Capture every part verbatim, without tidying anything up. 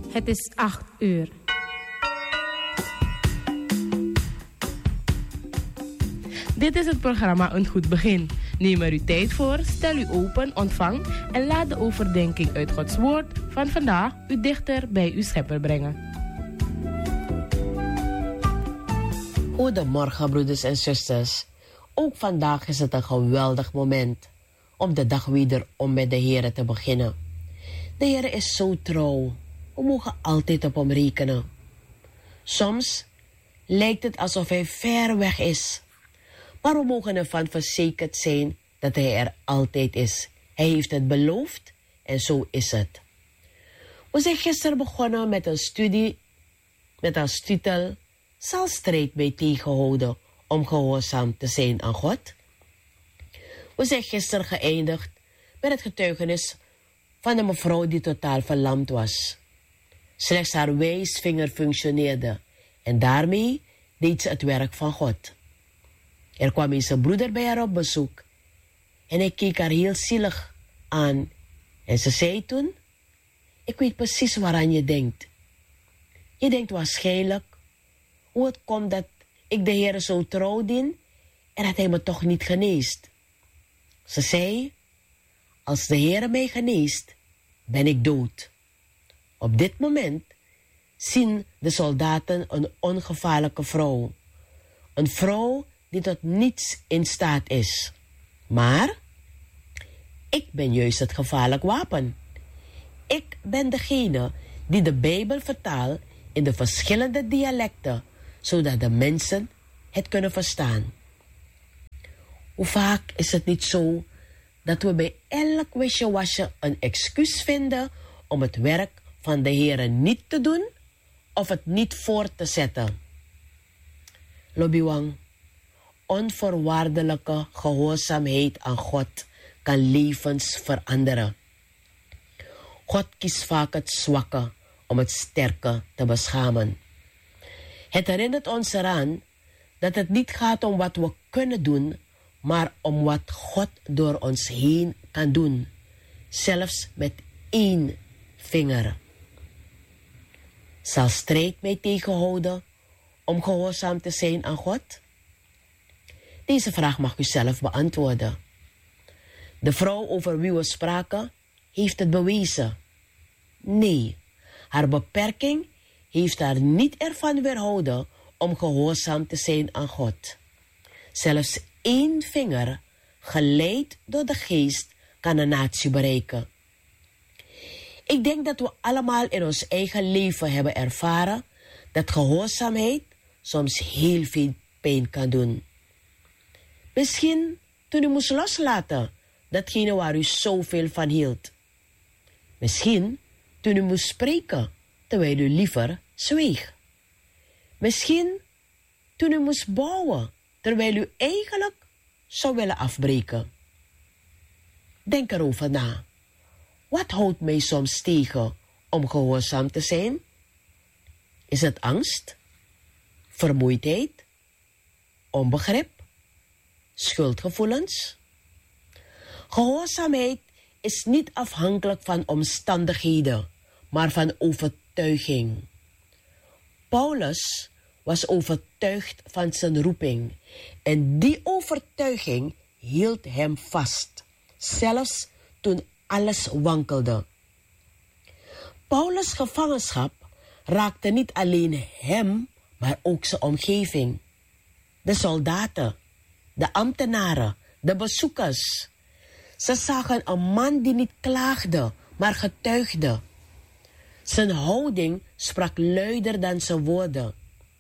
Het is acht uur. Dit is het programma Een Goed Begin. Neem er uw tijd voor, stel u open, ontvang en laat de overdenking uit Gods Woord van vandaag u dichter bij uw Schepper brengen. Goedemorgen, broeders en zusters. Ook vandaag is het een geweldig moment om de dag weer om met de Heer te beginnen. De Heer is zo trouw. We mogen altijd op hem rekenen. Soms lijkt het alsof hij ver weg is. Maar we mogen ervan verzekerd zijn dat hij er altijd is. Hij heeft het beloofd en zo is het. We zijn gisteren begonnen met een studie met als titel: zal strijd mij tegenhouden om gehoorzaam te zijn aan God? We zijn gisteren geëindigd met het getuigenis van een mevrouw die totaal verlamd was. Slechts haar wijsvinger functioneerde en daarmee deed ze het werk van God. Er kwam eens een broeder bij haar op bezoek en hij keek haar heel zielig aan en ze zei toen: ik weet precies waaraan je denkt. Je denkt waarschijnlijk hoe het komt dat ik de Heer zo trouw dien en dat hij me toch niet geneest. Ze zei: als de Heer mij geneest, ben ik dood. Op dit moment zien de soldaten een ongevaarlijke vrouw. Een vrouw die tot niets in staat is. Maar ik ben juist het gevaarlijk wapen. Ik ben degene die de Bijbel vertaalt in de verschillende dialecten, zodat de mensen het kunnen verstaan. Hoe vaak is het niet zo dat we bij elk wisje-wasje een excuus vinden om het werk van de Heere niet te doen of het niet voor te zetten? Lobiwang, onvoorwaardelijke gehoorzaamheid aan God kan levens veranderen. God kiest vaak het zwakke om het sterke te beschamen. Het herinnert ons eraan dat het niet gaat om wat we kunnen doen, maar om wat God door ons heen kan doen, zelfs met één vinger. Zal strijd mij tegenhouden om gehoorzaam te zijn aan God? Deze vraag mag u zelf beantwoorden. De vrouw over wie we spraken heeft het bewezen. Nee, haar beperking heeft haar niet ervan weerhouden om gehoorzaam te zijn aan God. Zelfs één vinger, geleid door de geest, kan een natie bereiken. Ik denk dat we allemaal in ons eigen leven hebben ervaren dat gehoorzaamheid soms heel veel pijn kan doen. Misschien toen u moest loslaten datgene waar u zoveel van hield. Misschien toen u moest spreken terwijl u liever zweeg. Misschien toen u moest bouwen terwijl u eigenlijk zou willen afbreken. Denk erover na. Wat houdt mij soms tegen om gehoorzaam te zijn? Is het angst? Vermoeidheid? Onbegrip? Schuldgevoelens? Gehoorzaamheid is niet afhankelijk van omstandigheden, maar van overtuiging. Paulus was overtuigd van zijn roeping en die overtuiging hield hem vast, zelfs toen alles wankelde. Paulus' gevangenschap raakte niet alleen hem, maar ook zijn omgeving. De soldaten, de ambtenaren, de bezoekers. Ze zagen een man die niet klaagde, maar getuigde. Zijn houding sprak luider dan zijn woorden.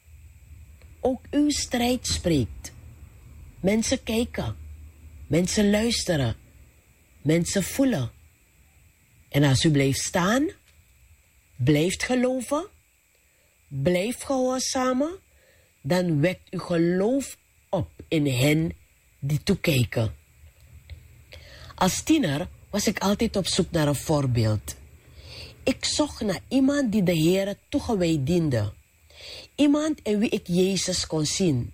Ook uw strijd spreekt. Mensen kijken. Mensen luisteren. Mensen voelen. En als u blijft staan, blijft geloven, blijft gehoorzamen, dan wekt uw geloof op in hen die toekijken. Als tiener was ik altijd op zoek naar een voorbeeld. Ik zocht naar iemand die de Heer toegewijd diende. Iemand in wie ik Jezus kon zien.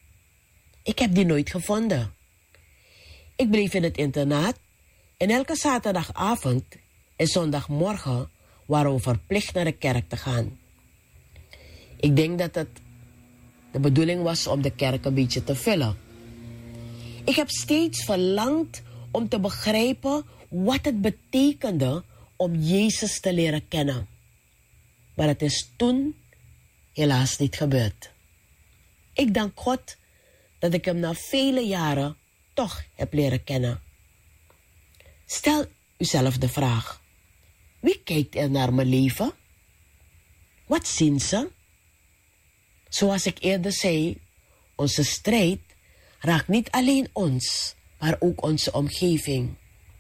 Ik heb die nooit gevonden. Ik bleef in het internaat en elke zaterdagavond en zondagmorgen waren we verplicht naar de kerk te gaan. Ik denk dat het de bedoeling was om de kerk een beetje te vullen. Ik heb steeds verlangd om te begrijpen wat het betekende om Jezus te leren kennen. Maar het is toen helaas niet gebeurd. Ik dank God dat ik hem na vele jaren toch heb leren kennen. Stel uzelf de vraag: wie kijkt er naar mijn leven? Wat zien ze? Zoals ik eerder zei, onze strijd raakt niet alleen ons, maar ook onze omgeving.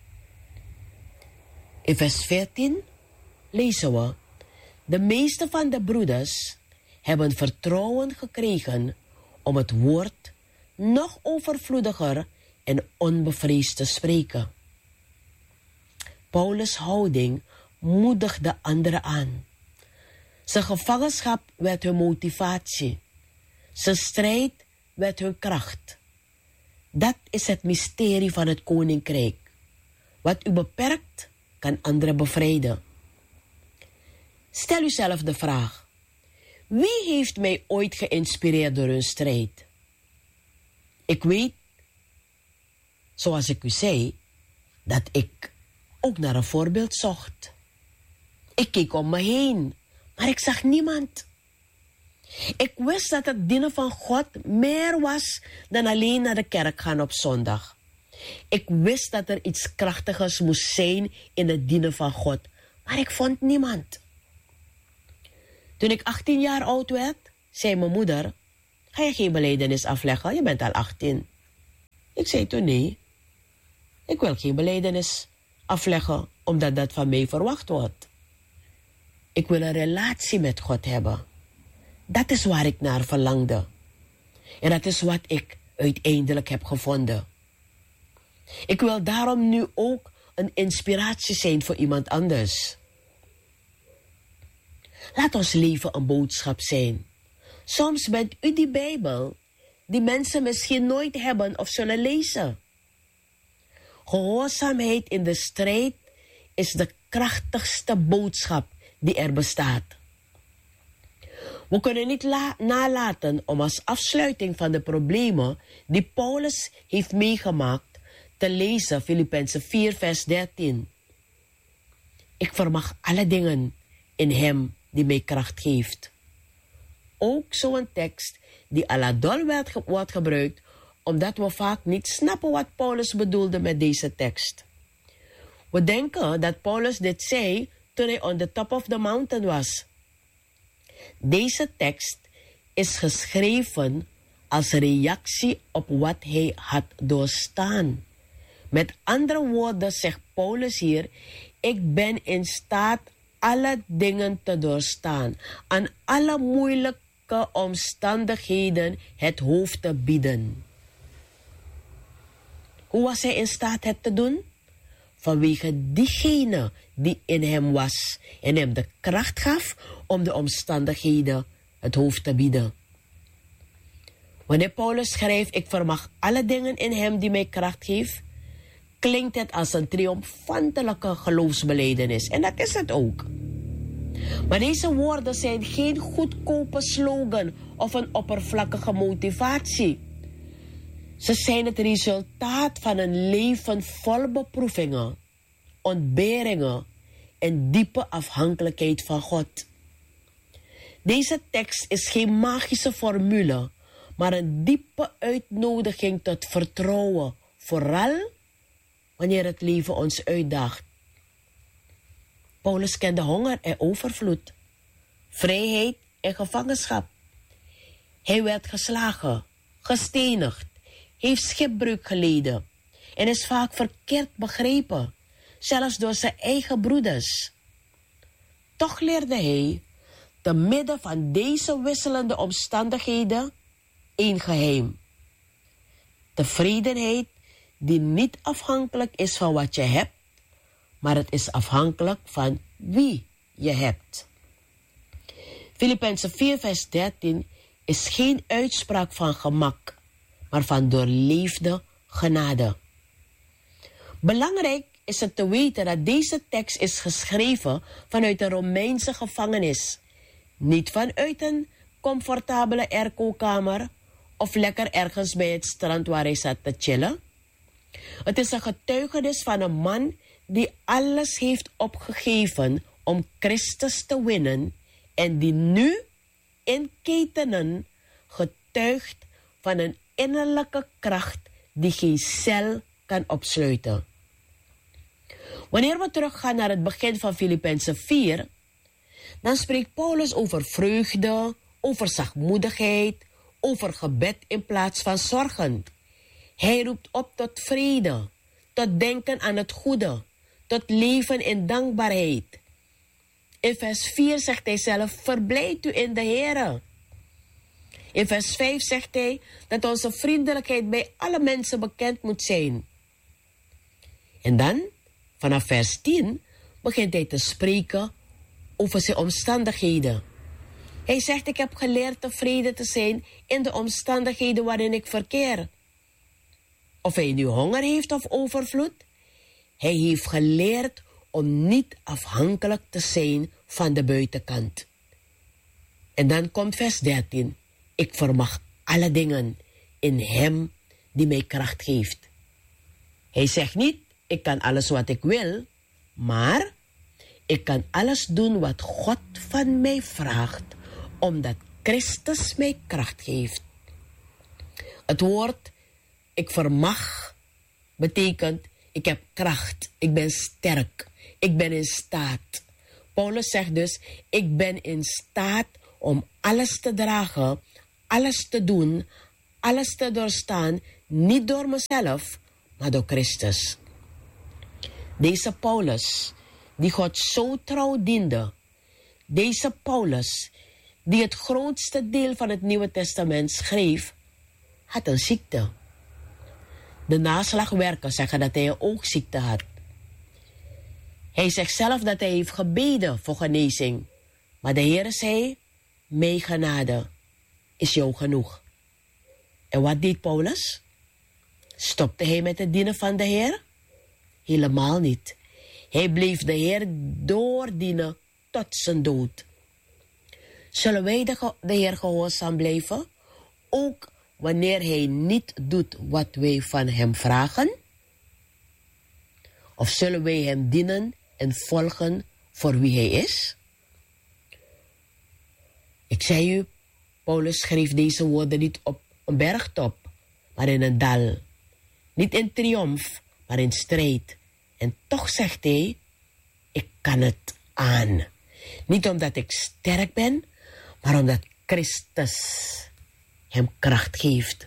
In vers veertien lezen we: de meeste van de broeders hebben vertrouwen gekregen om het woord nog overvloediger en onbevreesd te spreken. Paulus' houding moedigde anderen aan. Zijn gevangenschap werd hun motivatie. Zijn strijd werd hun kracht. Dat is het mysterie van het koninkrijk. Wat u beperkt, kan anderen bevrijden. Stel uzelf de vraag: wie heeft mij ooit geïnspireerd door hun strijd? Ik weet, zoals ik u zei, dat ik ook naar een voorbeeld zocht. Ik keek om me heen, maar ik zag niemand. Ik wist dat het dienen van God meer was dan alleen naar de kerk gaan op zondag. Ik wist dat er iets krachtigers moest zijn in het dienen van God, maar ik vond niemand. Toen ik achttien jaar oud werd, zei mijn moeder: ga je geen belijdenis afleggen? Je bent al achttien. Ik zei toen: nee, ik wil geen belijdenis afleggen, omdat dat van mij verwacht wordt. Ik wil een relatie met God hebben. Dat is waar ik naar verlangde. En dat is wat ik uiteindelijk heb gevonden. Ik wil daarom nu ook een inspiratie zijn voor iemand anders. Laat ons leven een boodschap zijn. Soms bent u die Bijbel die mensen misschien nooit hebben of zullen lezen. Gehoorzaamheid in de strijd is de krachtigste boodschap die er bestaat. We kunnen niet la- nalaten om als afsluiting van de problemen die Paulus heeft meegemaakt te lezen Filippenzen vier vers dertien. Ik vermag alle dingen in hem die mij kracht geeft. Ook zo'n tekst die aladol werd ge- wordt gebruikt, omdat we vaak niet snappen wat Paulus bedoelde met deze tekst. We denken dat Paulus dit zei toen hij on the top of the mountain was. Deze tekst is geschreven als reactie op wat hij had doorstaan. Met andere woorden zegt Paulus hier: ik ben in staat alle dingen te doorstaan, aan alle moeilijke omstandigheden het hoofd te bieden. Hoe was hij in staat het te doen? Vanwege diegene die in hem was en hem de kracht gaf om de omstandigheden het hoofd te bieden. Wanneer Paulus schrijft: ik vermag alle dingen in hem die mij kracht geeft, klinkt het als een triomfantelijke geloofsbelijdenis. En dat is het ook. Maar deze woorden zijn geen goedkope slogan of een oppervlakkige motivatie. Ze zijn het resultaat van een leven vol beproevingen, ontberingen en diepe afhankelijkheid van God. Deze tekst is geen magische formule, maar een diepe uitnodiging tot vertrouwen, vooral wanneer het leven ons uitdaagt. Paulus kende honger en overvloed, vrijheid en gevangenschap. Hij werd geslagen, gestenigd, heeft schipbreuk geleden en is vaak verkeerd begrepen, zelfs door zijn eigen broeders. Toch leerde hij, te midden van deze wisselende omstandigheden, één geheim. Tevredenheid die niet afhankelijk is van wat je hebt, maar het is afhankelijk van wie je hebt. Filippenzen vier vers dertien is geen uitspraak van gemak, maar van doorleefde genade. Belangrijk is het te weten dat deze tekst is geschreven vanuit een Romeinse gevangenis. Niet vanuit een comfortabele airco-kamer of lekker ergens bij het strand waar hij zat te chillen. Het is een getuigenis van een man die alles heeft opgegeven om Christus te winnen en die nu in ketenen getuigt van een innerlijke kracht die geen cel kan opsluiten. Wanneer we teruggaan naar het begin van Filippenzen vier, dan spreekt Paulus over vreugde, over zachtmoedigheid, over gebed in plaats van zorgen. Hij roept op tot vrede, tot denken aan het goede, tot leven in dankbaarheid. In vers vier zegt hij zelf, verblijd u in de Heere. In vers vijf zegt hij dat onze vriendelijkheid bij alle mensen bekend moet zijn. En dan, vanaf vers tien, begint hij te spreken over zijn omstandigheden. Hij zegt, ik heb geleerd tevreden te zijn in de omstandigheden waarin ik verkeer. Of hij nu honger heeft of overvloed, hij heeft geleerd om niet afhankelijk te zijn van de buitenkant. En dan komt vers dertien. Ik vermag alle dingen in hem die mij kracht geeft. Hij zegt niet, ik kan alles wat ik wil, maar ik kan alles doen wat God van mij vraagt, omdat Christus mij kracht geeft. Het woord ik vermag betekent ik heb kracht, ik ben sterk, ik ben in staat. Paulus zegt dus, ik ben in staat om alles te dragen, alles te doen, alles te doorstaan, niet door mezelf, maar door Christus. Deze Paulus, die God zo trouw diende, deze Paulus, die het grootste deel van het Nieuwe Testament schreef, had een ziekte. De naslagwerkers zeggen dat hij een oogziekte had. Hij zegt zelf dat hij heeft gebeden voor genezing. Maar de Heer zei, mijn genade is jou genoeg. En wat deed Paulus? Stopte hij met het dienen van de Heer? Helemaal niet. Hij bleef de Heer doordienen tot zijn dood. Zullen wij de, de Heer gehoorzaam blijven? Ook wanneer hij niet doet wat wij van hem vragen? Of zullen wij hem dienen en volgen voor wie hij is? Ik zei u, Paulus schreef deze woorden niet op een bergtop, maar in een dal. Niet in triomf, maar in strijd. En toch zegt hij, ik kan het aan. Niet omdat ik sterk ben, maar omdat Christus hem kracht geeft.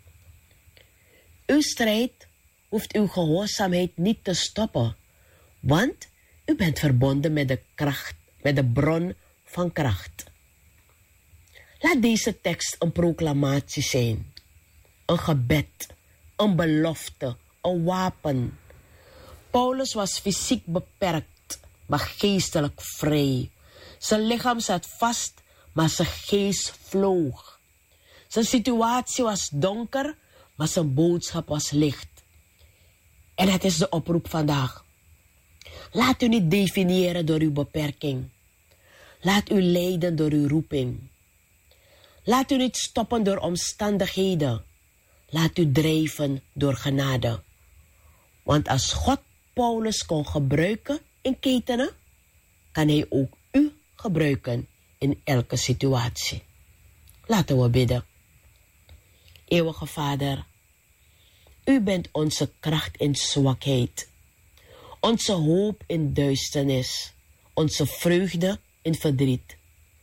Uw strijd hoeft uw gehoorzaamheid niet te stoppen, want u bent verbonden met de kracht, met de bron van kracht. Laat deze tekst een proclamatie zijn, een gebed, een belofte, een wapen. Paulus was fysiek beperkt, maar geestelijk vrij. Zijn lichaam zat vast, maar zijn geest vloog. Zijn situatie was donker, maar zijn boodschap was licht. En het is de oproep vandaag. Laat u niet definiëren door uw beperking. Laat u leiden door uw roeping. Laat u niet stoppen door omstandigheden. Laat u drijven door genade. Want als God Paulus kon gebruiken in ketenen, kan hij ook u gebruiken in elke situatie. Laten we bidden. Eeuwige Vader, u bent onze kracht in zwakheid, onze hoop in duisternis, onze vreugde in verdriet.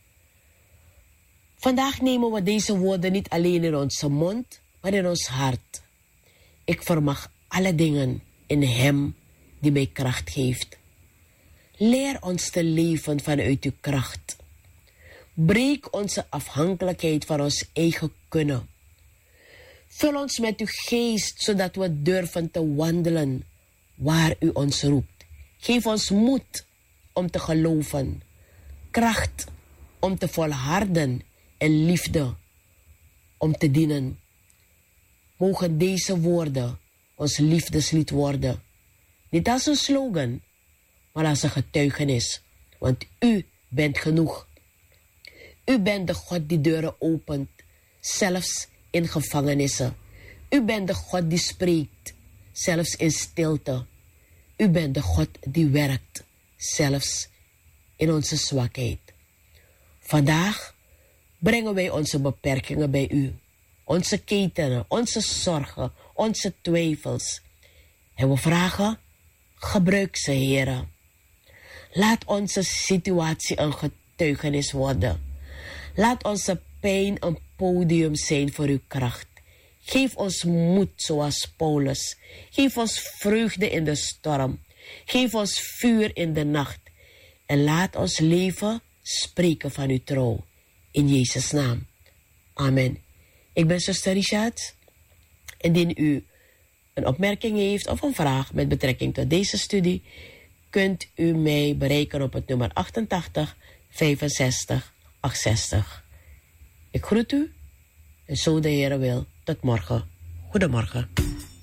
Vandaag nemen we deze woorden niet alleen in onze mond, maar in ons hart. Ik vermag alle dingen in hem die mij kracht geeft. Leer ons te leven vanuit uw kracht. Breek onze afhankelijkheid van ons eigen kunnen. Vul ons met uw geest, zodat we durven te wandelen waar u ons roept. Geef ons moed om te geloven, kracht om te volharden en liefde om te dienen. Mogen deze woorden ons liefdeslied worden Niet als een slogan, maar als een getuigenis. Want u bent genoeg. U bent de God die deuren opent, zelfs in gevangenissen. U bent de God die spreekt, zelfs in stilte. U bent de God die werkt, zelfs in onze zwakheid. Vandaag brengen wij onze beperkingen bij u. Onze ketenen, onze zorgen, onze twijfels. En we vragen, gebruik ze, Heere. Laat onze situatie een getuigenis worden. Laat onze pijn een podium zijn voor uw kracht. Geef ons moed zoals Paulus. Geef ons vreugde in de storm. Geef ons vuur in de nacht. En laat ons leven spreken van uw trouw. In Jezus' naam. Amen. Ik ben zuster Richard. Indien u een opmerking heeft of een vraag met betrekking tot deze studie, kunt u mij bereiken op het nummer achtentachtig vijfenzestig achtzestig. Ik groet u en zo de Heere wil. Tot morgen. Goedemorgen.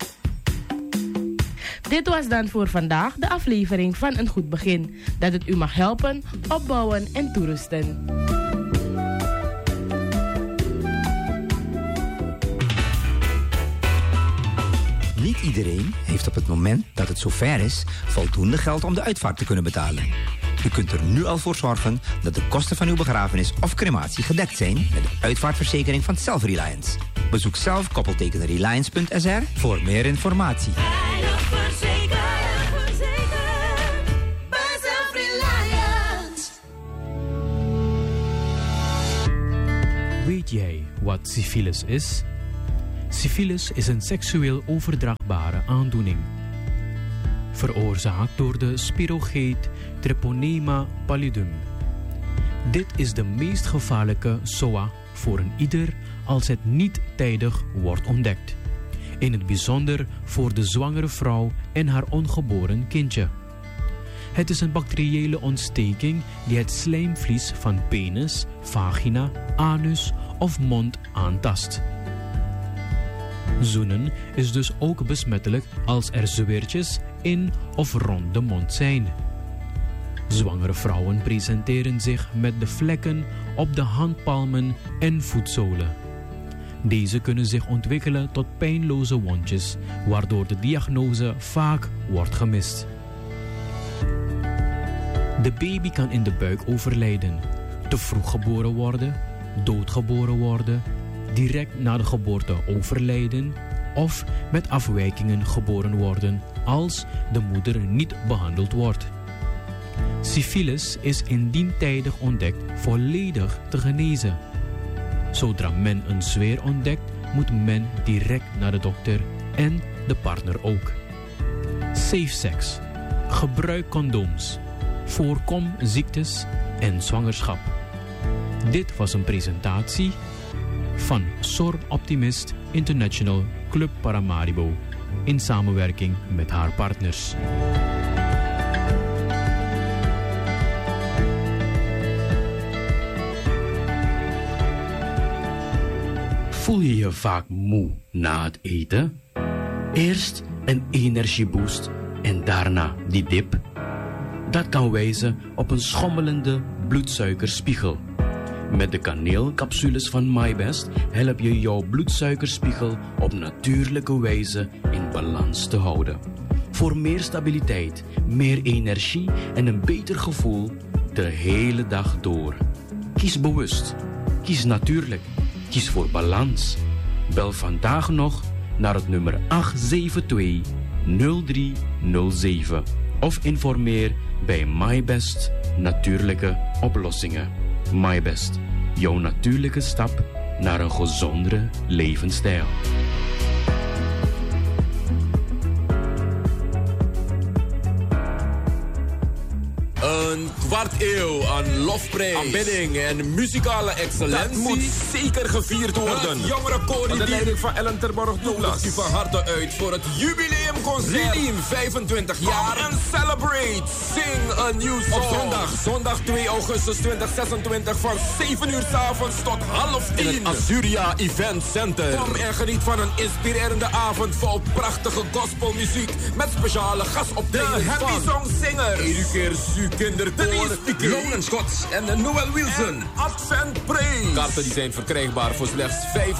Dit was dan voor vandaag de aflevering van Een Goed Begin. Dat het u mag helpen, opbouwen en toerusten. Niet iedereen heeft op het moment dat het zover is voldoende geld om de uitvaart te kunnen betalen. U kunt er nu al voor zorgen dat de kosten van uw begrafenis of crematie gedekt zijn met de uitvaartverzekering van Self-Reliance. Bezoek zelf koppelteken reliance punt s r voor meer informatie. Veilig verzekerd, verzekerd bij Self-Reliance. Weet jij wat syfilis is? Syfilis is een seksueel overdraagbare aandoening. Veroorzaakt door de spirocheet Treponema pallidum. Dit is de meest gevaarlijke S O A voor een ieder als het niet tijdig wordt ontdekt. In het bijzonder voor de zwangere vrouw en haar ongeboren kindje. Het is een bacteriële ontsteking die het slijmvlies van penis, vagina, anus of mond aantast. Zoenen is dus ook besmettelijk als er zweertjes in of rond de mond zijn. Zwangere vrouwen presenteren zich met de vlekken op de handpalmen en voetzolen. Deze kunnen zich ontwikkelen tot pijnloze wondjes, waardoor de diagnose vaak wordt gemist. De baby kan in de buik overlijden, te vroeg geboren worden, doodgeboren worden, direct na de geboorte overlijden of met afwijkingen geboren worden als de moeder niet behandeld wordt. Syfilis is indien tijdig ontdekt volledig te genezen. Zodra men een zweer ontdekt, moet men direct naar de dokter en de partner ook. Safe sex. Gebruik condooms. Voorkom ziektes en zwangerschap. Dit was een presentatie van S O R Optimist International Club Paramaribo in samenwerking met haar partners. Voel je je vaak moe na het eten? Eerst een energieboost en daarna die dip? Dat kan wijzen op een schommelende bloedsuikerspiegel. Met de kaneelcapsules van MyBest help je jouw bloedsuikerspiegel op natuurlijke wijze in balans te houden. Voor meer stabiliteit, meer energie en een beter gevoel de hele dag door. Kies bewust. Kies natuurlijk. Kies voor balans. Bel vandaag nog naar het nummer acht zeven twee nul drie nul zeven of informeer bij MyBest Natuurlijke Oplossingen. MyBest, jouw natuurlijke stap naar een gezondere levensstijl. Een Een kwart eeuw aan lofprijs, aanbidding en muzikale excellentie. Dat moet zeker gevierd worden. Het jongerenkoor onder de leiding van Ellen Terborg nodigt u van harte uit voor het jubileumconcert. Redeem vijfentwintig jaar en celebrate. Sing a new song. Op zondag, zondag twee augustus tweeduizend zesentwintig van zeven uur 's avonds tot half tien. In het Azuria Event Center. Kom en geniet van een inspirerende avond vol prachtige gospelmuziek met speciale gastoptredens van de Happy Song Singer, Edukeer Su Kinderkoor, Ronan Scotts en Noel Wilson. En Advent Praise. Kaarten die zijn verkrijgbaar voor slechts vijf